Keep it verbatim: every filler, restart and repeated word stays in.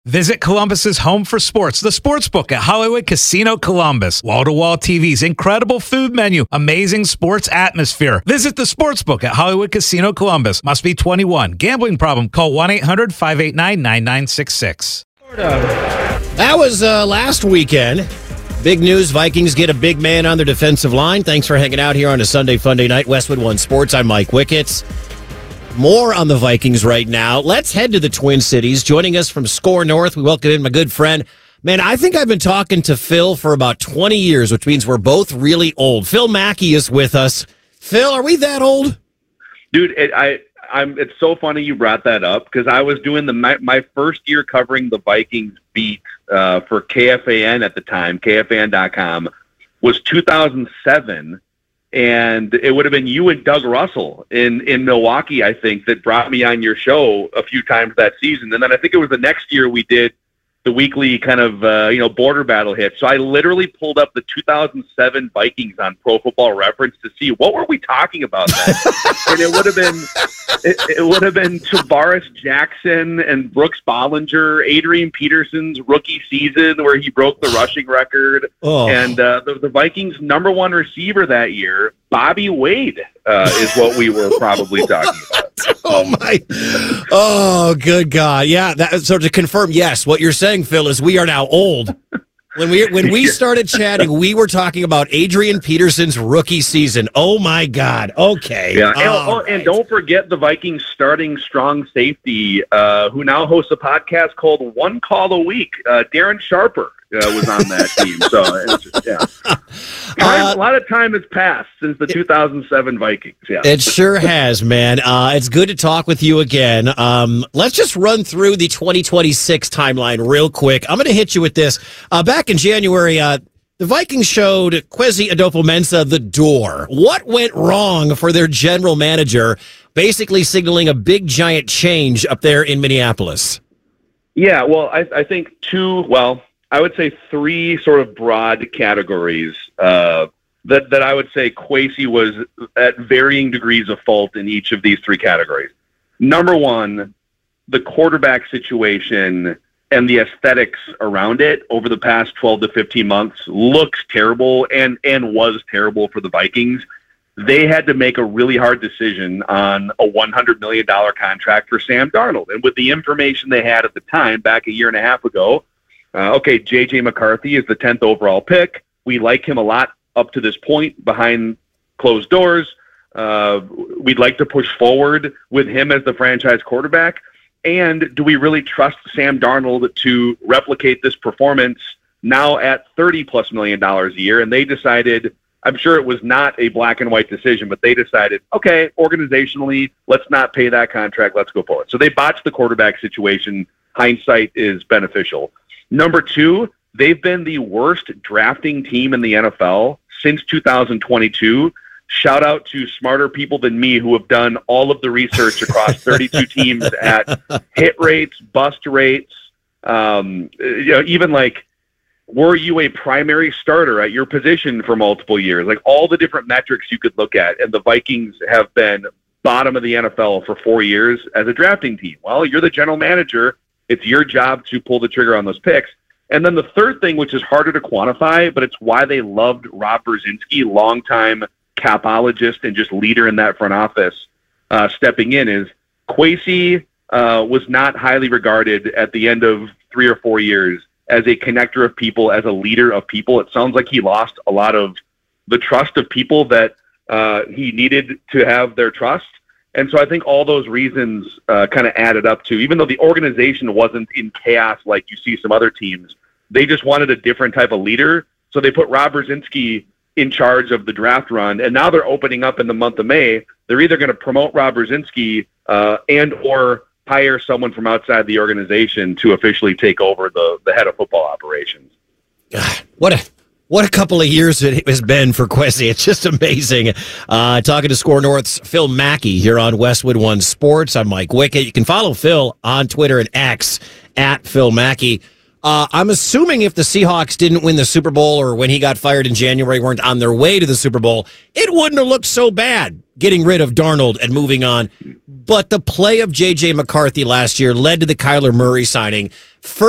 Visit Columbus's home for sports, the Sportsbook at Hollywood Casino Columbus. Wall-to-wall T Vs, incredible food menu, amazing sports atmosphere. Visit the Sportsbook at Hollywood Casino Columbus. Must be twenty-one. Gambling problem? Call one eight hundred five eight nine nine nine six six. That was uh, last weekend. Big news, Vikings get a big man on their defensive line. Thanks for hanging out here on a Sunday Funday night. Westwood One Sports. I'm Mike Wicketts. More on the Vikings right now. Let's head to the Twin Cities. Joining us from Score North, we welcome in my good friend. Man, I think I've been talking to Phil for about twenty years, which means we're both really old. Phil Mackey is with us. Phil, are we that old? Dude, it, I, I'm. It's so funny you brought that up because I was doing the my, my first year covering the Vikings beat uh, for K F A N at the time, K F A N dot com, was two thousand seven. And it would have been you and Doug Russell in, in Milwaukee, I think, that brought me on your show a few times that season. And then I think it was the next year we did the weekly kind of, uh, you know, border battle hit. So I literally pulled up the two thousand seven Vikings on Pro Football Reference to see what were we talking about then. And it would have been, it, it would have been Tavares Jackson and Brooks Bollinger, Adrian Peterson's rookie season where he broke the rushing record. Oh. And uh, the, the Vikings' number one receiver that year, Bobby Wade, uh, is what we were probably talking about. Oh my! Oh, good God! Yeah. That, so to confirm, yes, what you're saying, Phil, is we are now old. When we when we started chatting, we were talking about Adrian Peterson's rookie season. Oh my God! Okay. Yeah. And, oh, right. And don't forget the Vikings starting strong safety, uh, who now hosts a podcast called One Call a Week. Uh, Darren Sharper uh, was on that team. So it's just, yeah. Time, uh, a lot of time has passed since the two thousand seven Vikings. Yeah, it sure has, man. Uh, it's good to talk with you again. Um, let's just run through the twenty twenty-six timeline real quick. I'm going to hit you with this. Uh, back in January, uh, the Vikings showed Kwesi Adofo-Mensah the door. What went wrong for their general manager, basically signaling a big, giant change up there in Minneapolis? Yeah, well, I, I think two, well, I would say three sort of broad categories uh, that, that I would say Kwesi was at varying degrees of fault in each of these three categories. Number one, the quarterback situation and the aesthetics around it over the past twelve to fifteen months looks terrible and, and was terrible for the Vikings. They had to make a really hard decision on a one hundred million dollars contract for Sam Darnold. And with the information they had at the time, back a year and a half ago, Uh, okay, J J McCarthy is the tenth overall pick. We like him a lot up to this point behind closed doors. Uh, we'd like to push forward with him as the franchise quarterback. And do we really trust Sam Darnold to replicate this performance now at thirty plus million dollars a year? And they decided, I'm sure it was not a black and white decision, but they decided, okay, organizationally, let's not pay that contract. Let's go forward. So they botched the quarterback situation. Hindsight is beneficial. Number two, they've been the worst drafting team in the N F L since two thousand twenty-two. Shout out to smarter people than me who have done all of the research across thirty-two teams at hit rates, bust rates, um, you know, even like, were you a primary starter at your position for multiple years? Like all the different metrics you could look at. And the Vikings have been bottom of the N F L for four years as a drafting team. Well, you're the general manager. It's your job to pull the trigger on those picks. And then the third thing, which is harder to quantify, but it's why they loved Rob Brzezinski, longtime capologist and just leader in that front office, uh, stepping in, is Kwesi uh, was not highly regarded at the end of three or four years as a connector of people, as a leader of people. It sounds like he lost a lot of the trust of people that uh, he needed to have their trust. And so I think all those reasons uh, kind of added up to, even though the organization wasn't in chaos like you see some other teams, they just wanted a different type of leader. So they put Rob Brzezinski in charge of the draft run, and now they're opening up in the month of May. They're either going to promote Rob Brzezinski uh, and or hire someone from outside the organization to officially take over the, the head of football operations. God, what a What a couple of years it has been for Kwesi. It's just amazing. Uh, talking to Score North's Phil Mackey here on Westwood One Sports. I'm Mike Wickett. You can follow Phil on Twitter and X at Phil Mackey. Uh, I'm assuming if the Seahawks didn't win the Super Bowl or when he got fired in January weren't on their way to the Super Bowl, it wouldn't have looked so bad getting rid of Darnold and moving on. But the play of J J McCarthy last year led to the Kyler Murray signing. First